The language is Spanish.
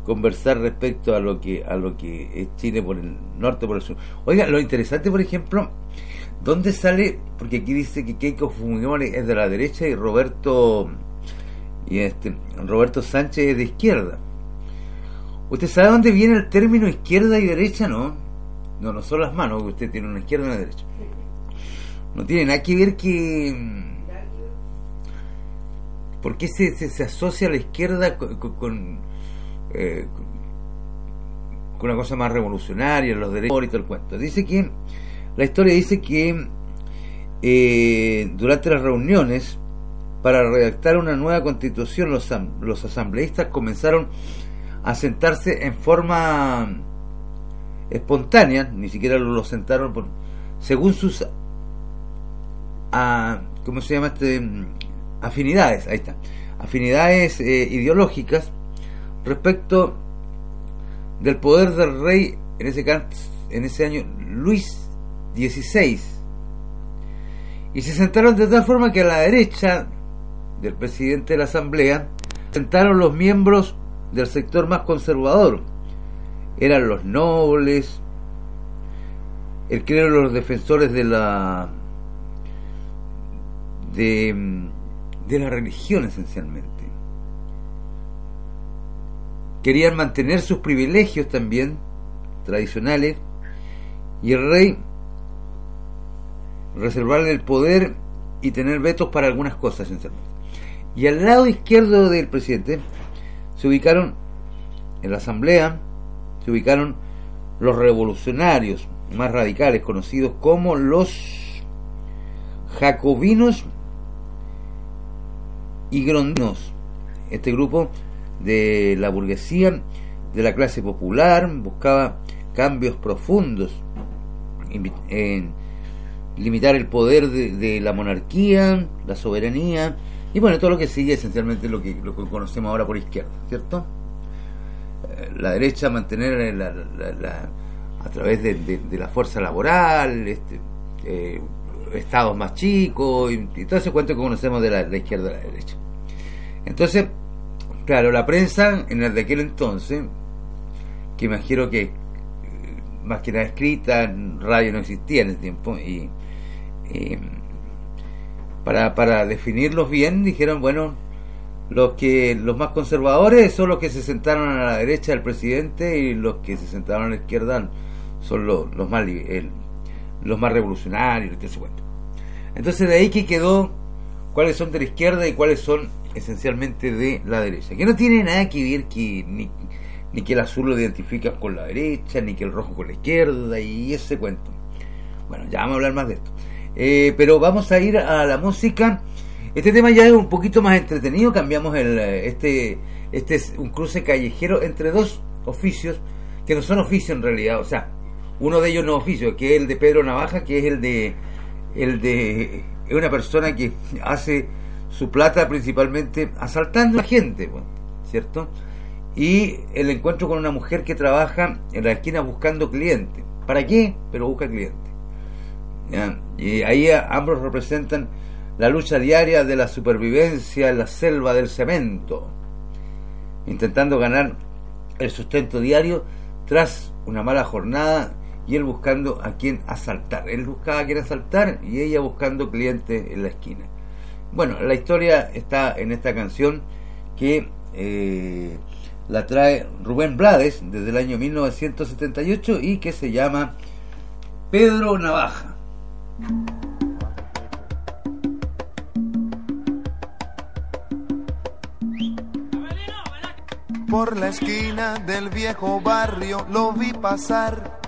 conversar respecto a lo que es Chile por el norte, por el sur. Oiga, lo interesante, por ejemplo, ¿dónde sale? Porque aquí dice que Keiko Fujimori es de la derecha y Roberto Sánchez es de izquierda. ¿Usted sabe dónde viene el término izquierda y derecha? No son las manos, usted tiene una izquierda y una derecha. No tiene nada que ver ¿por qué se asocia a la izquierda con una cosa más revolucionaria, los derechos y todo el cuento? La historia dice que durante las reuniones para redactar una nueva constitución, los asambleístas comenzaron a sentarse en forma espontánea, ni siquiera lo sentaron según sus ¿cómo se llama afinidades? Ahí está, afinidades ideológicas respecto del poder del rey en ese año Luis XVI, y se sentaron de tal forma que a la derecha del presidente de la asamblea sentaron los miembros del sector más conservador. Eran los nobles, el clero, los defensores de la religión, esencialmente. Querían mantener sus privilegios también tradicionales, y el rey reservarle el poder y tener vetos para algunas cosas, esencialmente. Y al lado izquierdo del presidente se ubicaron, en la asamblea, se ubicaron los revolucionarios más radicales, conocidos como los jacobinos y grondinos. Este grupo de la burguesía, de la clase popular, buscaba cambios profundos en limitar el poder de la monarquía, la soberanía, y bueno, todo lo que sigue, esencialmente lo que conocemos ahora por izquierda, ¿cierto? La derecha mantener a través de la fuerza laboral, estados más chicos, y todo ese cuento que conocemos de la izquierda y la derecha. Entonces, claro, la prensa en el de aquel entonces, que me imagino que más que nada escrita, radio no existía en ese tiempo, y para definirlos bien dijeron, bueno, los más conservadores son los que se sentaron a la derecha del presidente, y los que se sentaron a la izquierda son los más revolucionarios y todo ese cuento. Entonces de ahí que quedó cuáles son de la izquierda y cuáles son esencialmente de la derecha, que no tiene nada que ver ni que el azul lo identifica con la derecha, ni que el rojo con la izquierda, y ese cuento. Bueno, ya vamos a hablar más de esto, pero vamos a ir a la música. Este tema ya es un poquito más entretenido. Cambiamos este es un cruce callejero entre dos oficios que no son oficios en realidad, o sea, uno de ellos no es oficio, que es el de Pedro Navaja, que es es una persona que hace su plata principalmente asaltando a la gente, bueno, ¿cierto? Y el encuentro con una mujer que trabaja en la esquina buscando clientes. ¿Para qué? Pero busca clientes. ¿Ya? Y ahí ambos representan la lucha diaria de la supervivencia en la selva del cemento, intentando ganar el sustento diario tras una mala jornada, y él buscando a quién asaltar. Él buscaba a quién asaltar y ella buscando clientes en la esquina. Bueno, la historia está en esta canción que la trae Rubén Blades desde el año 1978 y que se llama Pedro Navaja. Por la esquina del viejo barrio lo vi pasar,